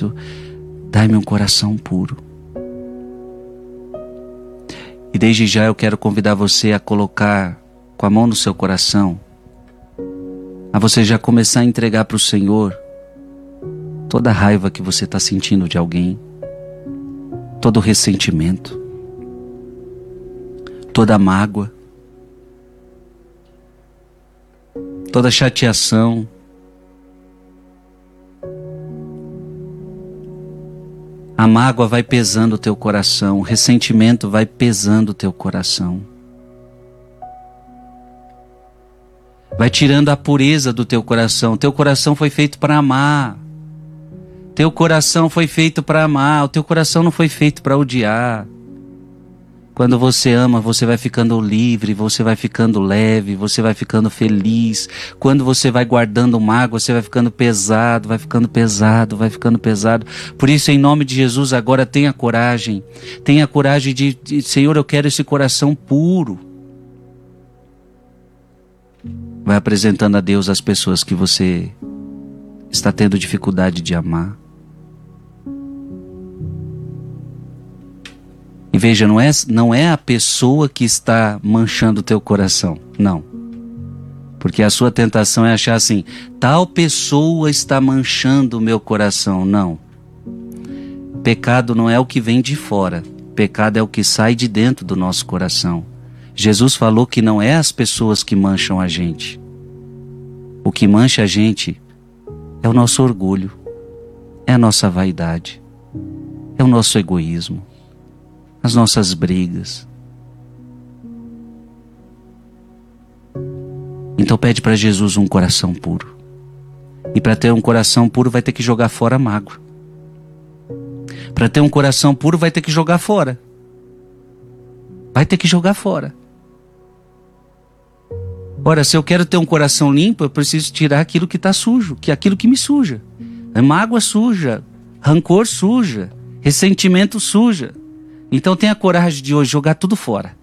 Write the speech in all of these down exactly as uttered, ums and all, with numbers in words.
dai-me um coração puro. E desde já eu quero convidar você a colocar com a mão no seu coração, a você já começar a entregar para o Senhor toda a raiva que você está sentindo de alguém, todo o ressentimento, toda a mágoa, toda a chateação. A mágoa vai pesando o teu coração, o ressentimento vai pesando o teu coração. Vai tirando a pureza do teu coração. Teu coração foi feito para amar. Teu coração foi feito para amar. O teu coração não foi feito para odiar. Quando você ama, você vai ficando livre, você vai ficando leve, você vai ficando feliz. Quando você vai guardando mágoa, você vai ficando pesado, vai ficando pesado, vai ficando pesado. Por isso, em nome de Jesus, agora tenha coragem. Tenha coragem de, de Senhor, eu quero esse coração puro. Vai apresentando a Deus as pessoas que você está tendo dificuldade de amar. E veja, não é, não é a pessoa que está manchando o teu coração, não. Porque a sua tentação é achar assim, tal pessoa está manchando o meu coração, não. Pecado não é o que vem de fora, pecado é o que sai de dentro do nosso coração. Jesus falou que não é as pessoas que mancham a gente. O que mancha a gente é o nosso orgulho, é a nossa vaidade, é o nosso egoísmo, as nossas brigas. Então pede para Jesus um coração puro. E para ter um coração puro vai ter que jogar fora a mágoa. Para ter um coração puro vai ter que jogar fora. Vai ter que jogar fora. Ora, se eu quero ter um coração limpo, eu preciso tirar aquilo que está sujo, que é aquilo que me suja. É mágoa suja, rancor suja, ressentimento suja. Então tenha coragem de hoje jogar tudo fora.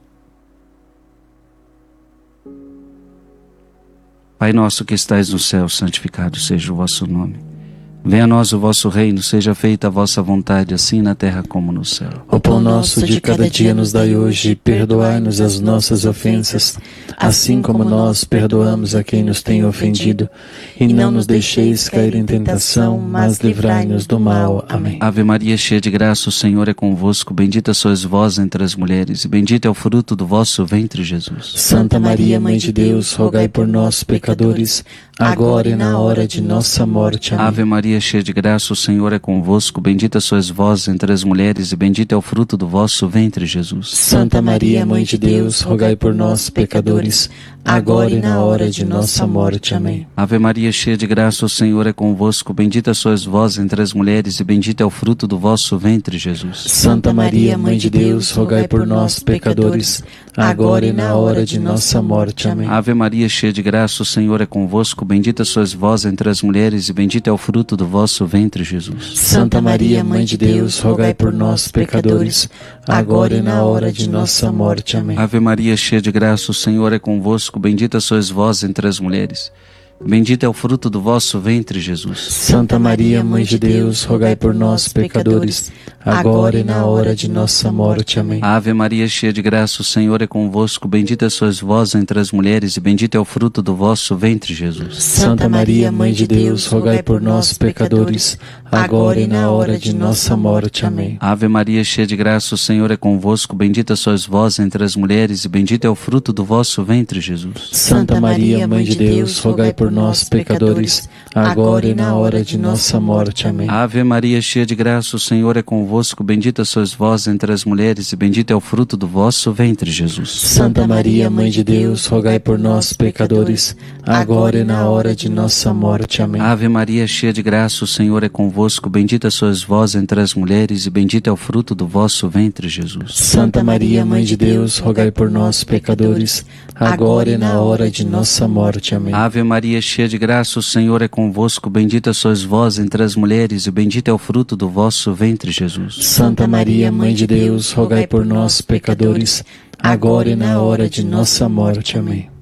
Pai nosso que estais no céu, santificado seja o vosso nome. Venha a nós o vosso reino, seja feita a vossa vontade, assim na terra como no céu. O pão nosso de cada dia nos dai hoje, e perdoai-nos as nossas ofensas, assim como nós perdoamos a quem nos tem ofendido. E não nos deixeis cair em tentação, mas livrai-nos do mal. Amém. Ave Maria, cheia de graça, o Senhor é convosco. Bendita sois vós entre as mulheres, e bendito é o fruto do vosso ventre, Jesus. Santa Maria, Mãe de Deus, rogai por nós, pecadores, agora e na hora de nossa morte. Amém. Ave Maria, cheia de graça, o Senhor é convosco. Bendita sois vós entre as mulheres, e bendito é o fruto do vosso ventre, Jesus. Santa Maria, Mãe de Deus, rogai por nós, pecadores, agora e na hora de nossa morte. Amém. Ave Maria, cheia de graça, o Senhor é convosco. Bendita sois vós entre as mulheres, e bendito é o fruto do vosso ventre, Jesus. Santa Maria, Mãe de Deus, rogai por nós, pecadores, agora e na hora de nossa morte. Amém. Ave Maria, cheia de graça, o Senhor é convosco. Bendita sois vós entre as mulheres, e bendito é o fruto do vosso ventre, Jesus. Santa Maria, Mãe de Deus, rogai por nós, pecadores, agora e na hora de nossa morte. Amém. Ave Maria, cheia de graça, o Senhor é convosco. Bendita sois vós entre as mulheres, bendito é o fruto do vosso ventre, Jesus. Santa Maria, Mãe de Deus, rogai por nós, pecadores, agora e na hora de nossa morte. Amém. Ave Maria, cheia de graça, o Senhor é convosco. Bendita sois vós entre as mulheres, e bendito é o fruto do vosso ventre, Jesus. Santa Maria, Mãe de Deus, rogai por nós, pecadores, agora e na hora de nossa morte. Amém. Ave Maria, cheia de graça, o Senhor é convosco. Bendita sois vós entre as mulheres, e bendito é o fruto do vosso ventre, Jesus. Santa Maria, Mãe de Deus, rogai por nós, pecadores, agora e na hora de nossa morte. Amém. Ave Maria, cheia de graça, o Senhor é convosco. Bendita sois vós entre as mulheres, e bendito é o fruto do vosso ventre, Jesus. Santa Maria, Mãe de Deus, rogai por nós, pecadores, agora e na hora de nossa morte. Amém. Ave Maria, cheia de graça, o Senhor é convosco. Bendita sois vós entre as mulheres, e bendito é o fruto do vosso ventre, Jesus. Santa Maria, Mãe de Deus, rogai por nós, pecadores, agora e na hora de nossa morte. Amém. Ave Maria, cheia de graça, o Senhor é convosco. Bendita sois vós entre as mulheres, e bendito é o fruto do vosso ventre, Jesus. Santa Maria, Mãe de Deus, rogai por nós, pecadores, agora e na hora de nossa morte. Amém.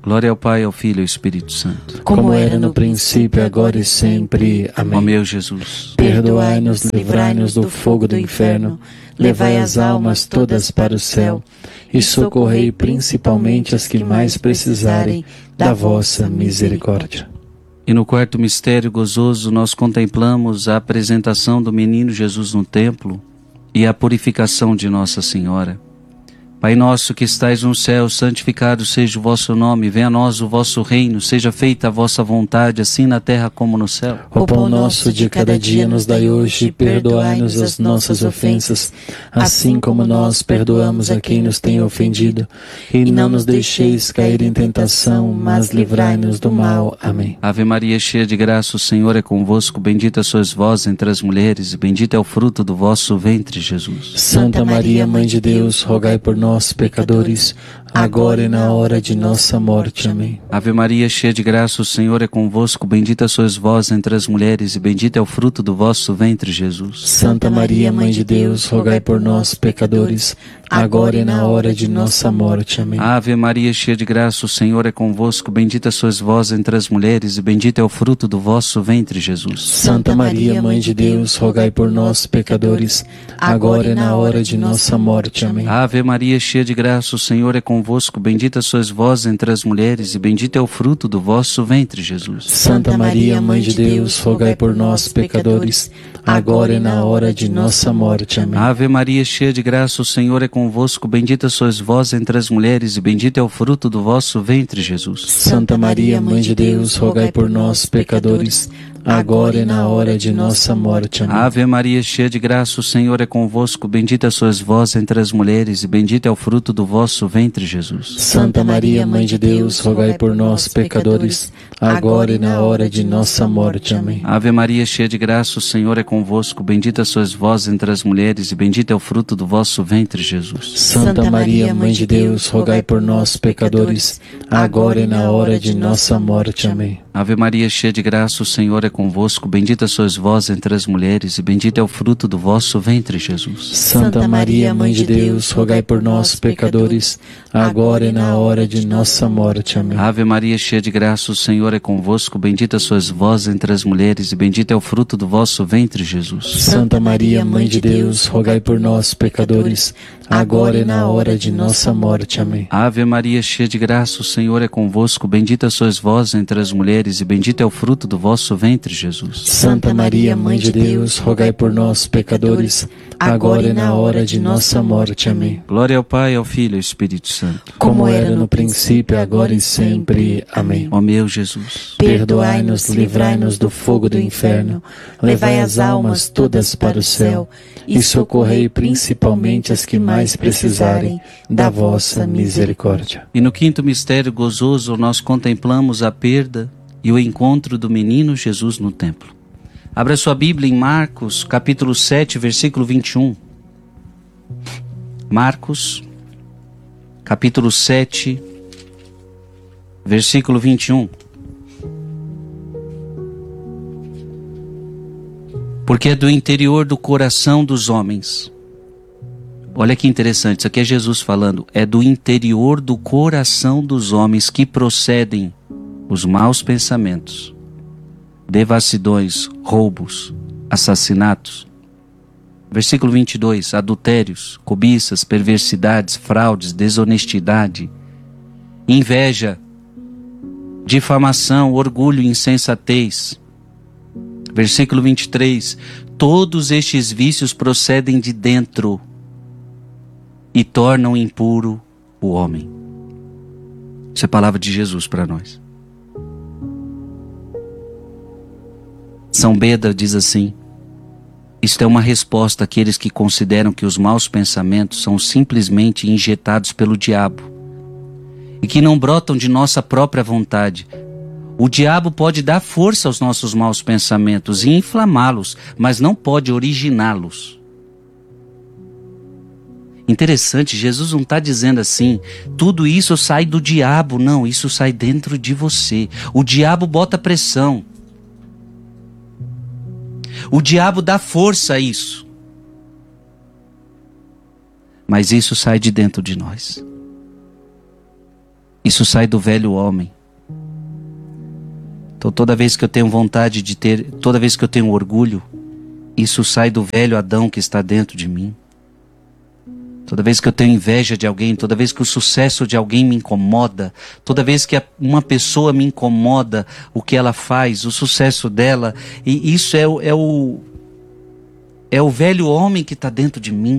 Glória ao Pai, ao Filho e ao Espírito Santo. Como era no princípio, agora e sempre. Amém. Ó meu Jesus, perdoai-nos, livrai-nos do fogo do inferno, levai as almas todas para o céu e socorrei principalmente as que mais precisarem da vossa misericórdia. e no quarto mistério gozoso nós contemplamos a apresentação do menino Jesus no templo e a purificação de Nossa Senhora. Pai nosso que estais no céu, santificado seja o vosso nome, venha a nós o vosso reino, seja feita a vossa vontade, assim na terra como no céu. O pão nosso de cada dia nos dai hoje, perdoai-nos as nossas ofensas, assim como nós perdoamos a quem nos tem ofendido. E não nos deixeis cair em tentação, mas livrai-nos do mal. Amém. Ave Maria, cheia de graça, o Senhor é convosco, bendita sois vós entre as mulheres, e bendito é o fruto do vosso ventre, Jesus. Santa Maria, Mãe de Deus, rogai por nós, pecadores, agora e na hora de nossa morte. Amém. Ave Maria, cheia de graça, o Senhor é convosco, bendita sois vós entre as mulheres, e bendito é o fruto do vosso ventre, Jesus. Santa Maria, Mãe de Deus, rogai por nós, pecadores, agora e na hora de nossa morte. Amém. Ave Maria, cheia de graça, o Senhor é convosco, bendita sois vós entre as mulheres, e bendito é o fruto do vosso ventre, Jesus. Santa Maria, Mãe de Deus, rogai por nós, pecadores, agora e na hora de nossa morte. Amém. Ave Maria, cheia de graça, o Senhor é convosco, bendita sois vós entre as mulheres, e bendito é o fruto do vosso ventre, Jesus. Santa Maria, Mãe de Deus, rogai por nós, pecadores, agora e na hora de nossa morte. Amém. Ave Maria, cheia de graça, o Senhor é convosco, bendita sois vós entre as mulheres, e bendito é o fruto do vosso ventre, Jesus. Santa Maria, Mãe de Deus, rogai por nós, pecadores, agora e na hora de nossa morte. Amém. Ave Maria, cheia de graça, o Senhor é convosco, bendita sois vós entre as mulheres, e bendito é o fruto do vosso ventre, Jesus. Santa Maria, Mãe de Deus, rogai por nós, pecadores, agora e na hora de nossa morte. Amém. Ave Maria, cheia de graça, o Senhor é convosco, bendita sois vós entre as mulheres, e bendito é o fruto do vosso ventre, Jesus. Santa Maria, Mãe de Deus, rogai por nós, pecadores, agora e na hora de nossa morte. Amém. Ave Maria, cheia de graça, o Senhor é convosco, bendita sois vós entre as mulheres, e bendito é o fruto do vosso ventre, Jesus. Santa Maria, Mãe de Deus, rogai por nós, pecadores, agora e na hora de nossa morte. Amém. Ave Maria, cheia de graça, o Senhor é convosco, bendita sois vós entre as mulheres, e bendito é o fruto do vosso ventre, Jesus. Santa Maria, Mãe de Deus, rogai por nós, pecadores, agora e na hora de nossa morte. Amém. Ave Maria, cheia de graça, o Senhor é convosco, bendita sois vós entre as mulheres, e bendito é o fruto do vosso ventre, Jesus. Santa Maria, Mãe de Deus, rogai por nós, pecadores, agora e na hora de nossa morte. Amém. Glória ao Pai, ao Filho e ao Espírito Santo. Como era no princípio, agora e sempre. Amém. Ó meu Jesus, perdoai-nos, livrai-nos do fogo do inferno, levai as almas todas para o céu e socorrei principalmente as que mais precisarem da vossa misericórdia. e no quinto mistério gozoso nós contemplamos a perda e o encontro do menino Jesus no templo. Abra sua Bíblia em Marcos, capítulo sete, versículo vinte e um. Marcos, capítulo sete, versículo vinte e um. Porque é do interior do coração dos homens. Olha que interessante, isso aqui é Jesus falando. É do interior do coração dos homens que procedem os maus pensamentos, devassidões, roubos, assassinatos. Versículo vinte e dois, adultérios, cobiças, perversidades, fraudes, desonestidade, inveja, difamação, orgulho e insensatez. Versículo vinte e três, todos estes vícios procedem de dentro e tornam impuro o homem. Isso é a palavra de Jesus para nós. São Beda diz assim: isto é uma resposta àqueles que consideram que os maus pensamentos são simplesmente injetados pelo diabo e que não brotam de nossa própria vontade. O diabo pode dar força aos nossos maus pensamentos e inflamá-los, mas não pode originá-los. Interessante, Jesus não está dizendo assim, tudo isso sai do diabo. Não, isso sai dentro de você. O diabo bota pressão. O diabo dá força a isso. Mas isso sai de dentro de nós. Isso sai do velho homem. Então toda vez que eu tenho vontade de ter, toda vez que eu tenho orgulho, isso sai do velho Adão que está dentro de mim. Toda vez que eu tenho inveja de alguém, toda vez que o sucesso de alguém me incomoda, toda vez que uma pessoa me incomoda, o que ela faz, o sucesso dela, e isso é o, é o, é o velho homem que está dentro de mim.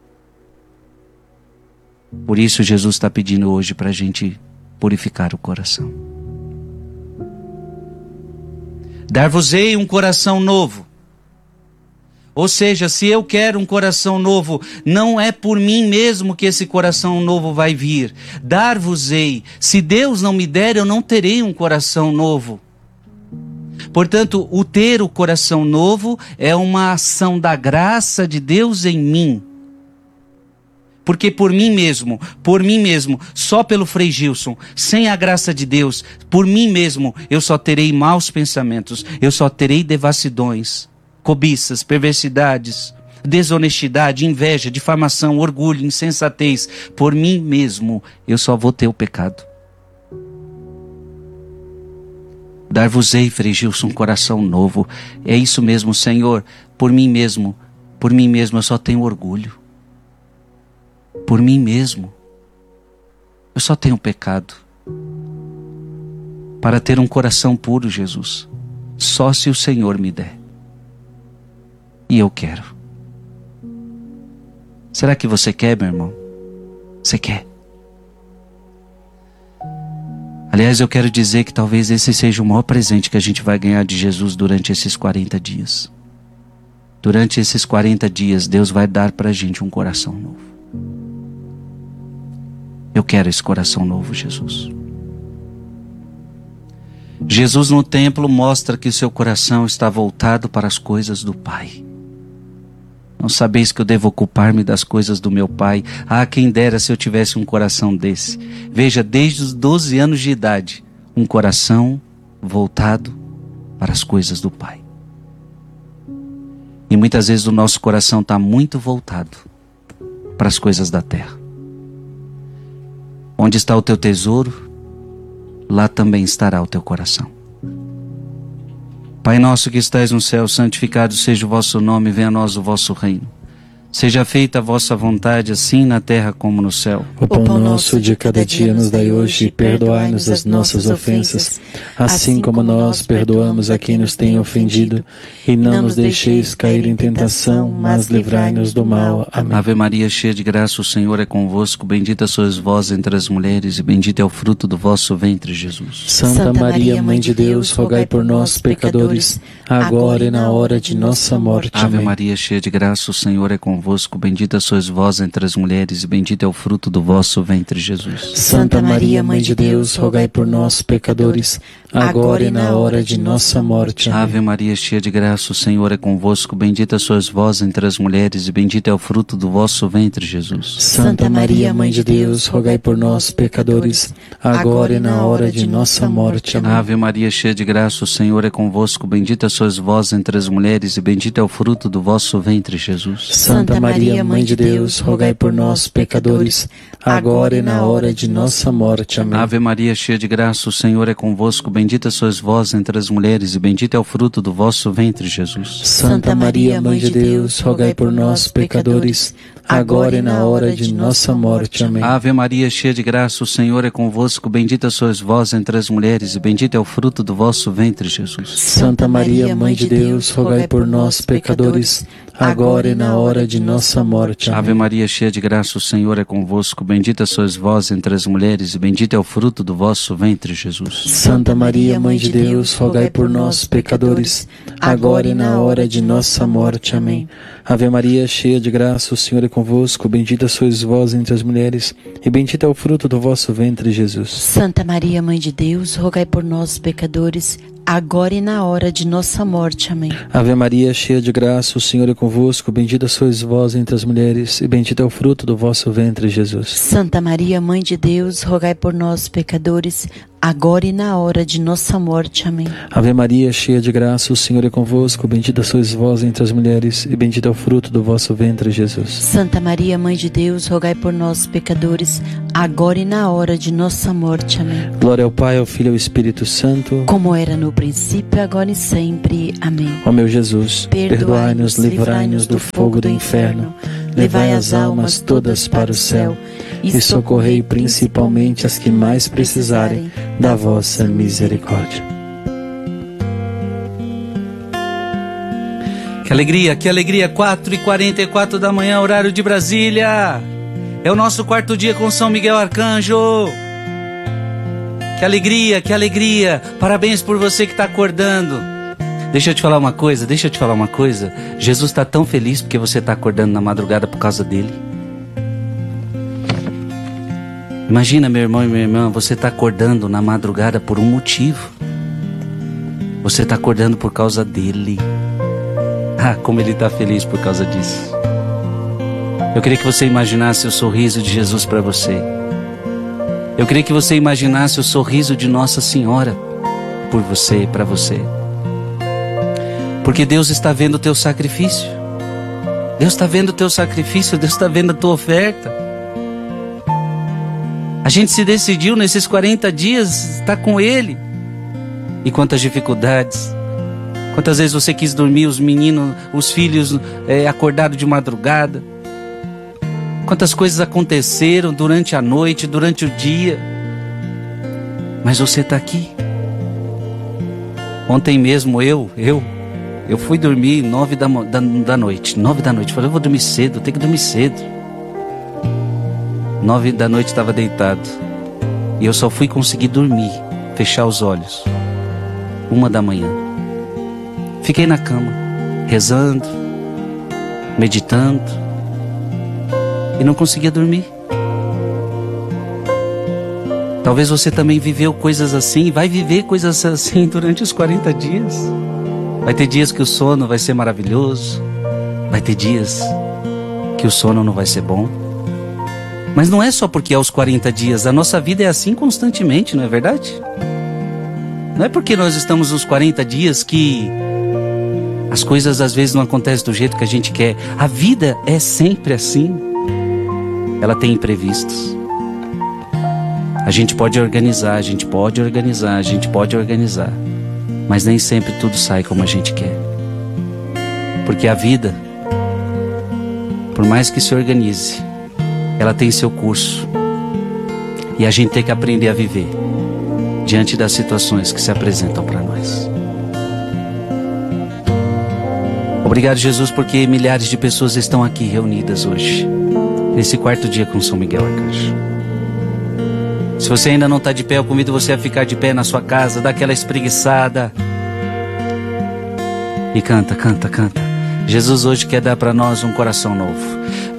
Por isso Jesus está pedindo hoje para a gente purificar o coração. Dar-vos-ei um coração novo. Ou seja, se eu quero um coração novo, não é por mim mesmo que esse coração novo vai vir. Dar-vos-ei. Se Deus não me der, eu não terei um coração novo. Portanto, o ter o coração novo é uma ação da graça de Deus em mim. Porque por mim mesmo, por mim mesmo, só pelo Frei Gilson, sem a graça de Deus, por mim mesmo, eu só terei maus pensamentos, eu só terei devassidões, cobiças, perversidades, desonestidade, inveja, difamação, orgulho, insensatez. Por mim mesmo, eu só vou ter o pecado. Dar-vos-ei, Frei Gilson, um coração novo. É isso mesmo, Senhor. Por mim mesmo, por mim mesmo, eu só tenho orgulho. Por mim mesmo, eu só tenho pecado. Para ter um coração puro, Jesus, só se o Senhor me der. E eu quero. Será que você quer, meu irmão? Você quer? Aliás, eu quero dizer que talvez esse seja o maior presente que a gente vai ganhar de Jesus durante esses quarenta dias. Durante esses quarenta dias, Deus vai dar para a gente um coração novo. Eu quero esse coração novo, Jesus. Jesus no templo mostra que o seu coração está voltado para as coisas do Pai. Não sabeis que eu devo ocupar-me das coisas do meu Pai? Ah, quem dera se eu tivesse um coração desse. Veja, desde os doze anos de idade, um coração voltado para as coisas do Pai. E muitas vezes o nosso coração está muito voltado para as coisas da terra. Onde está o teu tesouro, lá também estará o teu coração. Pai nosso que estais no céu, santificado seja o vosso nome, venha a nós o vosso reino. Seja feita a vossa vontade, assim na terra como no céu. O pão nosso de cada dia nos dai hoje, e perdoai-nos as nossas ofensas, assim como nós perdoamos a quem nos tem ofendido. E não nos deixeis cair em tentação, mas livrai-nos do mal. Amém. Ave Maria, cheia de graça, o Senhor é convosco. Bendita sois vós entre as mulheres, e bendito é o fruto do vosso ventre, Jesus. Santa Maria, Mãe de Deus, rogai por nós, pecadores, agora e na hora de nossa morte. Ave Amém. Maria, cheia de graça, o Senhor é convosco. Bendita sois vós entre as mulheres, e bendito é o fruto do vosso ventre, Jesus. Santa Maria, Mãe de Deus, rogai por nós, pecadores, agora e na hora de nossa morte. Amém. Ave Maria, cheia de graça, o Senhor é convosco. Bendita sois vós entre as mulheres, e bendito é o fruto do vosso ventre, Jesus. Santa Maria, Mãe de Deus, rogai por nós, pecadores, agora e na hora de nossa morte. Amém. Ave Maria, cheia de graça, o Senhor é convosco. Bendita sois vós entre as mulheres, e bendito é o fruto do vosso ventre, Jesus. Santa Maria, Mãe de Deus, rogai por nós, pecadores, agora e na hora de nossa morte. Amém. Ave Maria, cheia de graça, o Senhor é convosco. Bendita sois vós entre as mulheres, e bendito é o fruto do vosso ventre, Jesus. Santa Maria, Mãe de Deus, rogai por nós, pecadores, agora e na hora de nossa morte. Amém. Ave Maria, cheia de graça, o Senhor é convosco. Bendita sois vós entre as mulheres, e bendito é o fruto do vosso ventre, Jesus. Santa Maria, Mãe de Deus, rogai por nós, pecadores, agora e na hora de nossa morte. Amém. Ave Maria, cheia de graça, o Senhor é convosco. Bendita sois vós entre as mulheres, e bendito é o fruto do vosso ventre, Jesus. Santa Maria, Mãe de Deus, rogai por nós, pecadores, agora e na hora de nossa morte. Amém. Ave Maria, cheia de graça, o Senhor é convosco. Bendita sois vós entre as mulheres, e bendito é o fruto do vosso ventre, Jesus. Santa Maria, Mãe de Deus, rogai por nós, pecadores, agora e na hora de nossa morte. Amém. Ave Maria, cheia de graça, o Senhor é convosco. Bendita sois vós entre as mulheres, e bendito é o fruto do vosso ventre, Jesus. Santa Maria, Mãe de Deus, rogai por nós, pecadores, agora e na hora de nossa morte. Amém. Ave Maria, cheia de graça, o Senhor é convosco. Bendita sois vós entre as mulheres, e bendito é o fruto do vosso ventre, Jesus. Santa Maria, Mãe de Deus, rogai por nós, pecadores, agora e na hora de nossa morte. Amém. Glória ao Pai, ao Filho e ao Espírito Santo, como era no princípio, agora e sempre. Amém. Ó meu Jesus, perdoai-nos, livrai-nos do fogo do inferno, levai as almas todas para o céu, e socorrei principalmente as que mais precisarem da vossa misericórdia. Que alegria, que alegria, quatro e quarenta e quatro da manhã, horário de Brasília. É o nosso quarto dia com São Miguel Arcanjo. Que alegria, que alegria. Parabéns por você que está acordando. Deixa eu te falar uma coisa, deixa eu te falar uma coisa. Jesus está tão feliz porque você está acordando na madrugada por causa dele. Imagina, meu irmão e minha irmã, você está acordando na madrugada por um motivo. Você está acordando por causa dele. Ah, como ele está feliz por causa disso. Eu queria que você imaginasse o sorriso de Jesus para você. Eu queria que você imaginasse o sorriso de Nossa Senhora por você e para você. Porque Deus está vendo o teu sacrifício. Deus está vendo o teu sacrifício, Deus está vendo a tua oferta. A gente se decidiu nesses quarenta dias estar com Ele. E quantas dificuldades. Quantas vezes você quis dormir, os meninos, os filhos é, acordaram de madrugada. Quantas coisas aconteceram durante a noite, durante o dia. Mas você está aqui. Ontem mesmo eu, eu, eu fui dormir nove da, da, da noite. Nove da noite. Falei, eu vou dormir cedo, eu tenho que dormir cedo. Nove da noite estava deitado. E eu só fui conseguir dormir, fechar os olhos. Uma da manhã. Fiquei na cama, rezando, meditando. E não conseguia dormir. Talvez você também viveu coisas assim, vai viver coisas assim durante os quarenta dias. Vai ter dias que o sono vai ser maravilhoso. Vai ter dias que o sono não vai ser bom. Mas não é só porque é os quarenta dias, a nossa vida é assim constantemente, não é verdade? Não é porque nós estamos nos quarenta dias que as coisas às vezes não acontecem do jeito que a gente quer. A vida é sempre assim. Ela tem imprevistos. A gente pode organizar, a gente pode organizar, a gente pode organizar. Mas nem sempre tudo sai como a gente quer. Porque a vida, por mais que se organize, ela tem seu curso. E a gente tem que aprender a viver diante das situações que se apresentam para nós. Obrigado, Jesus, porque milhares de pessoas estão aqui reunidas hoje, nesse quarto dia com São Miguel Arcanjo. Se você ainda não está de pé, eu convido você a ficar de pé na sua casa, dá aquela espreguiçada. E canta, canta, canta. Jesus hoje quer dar para nós um coração novo.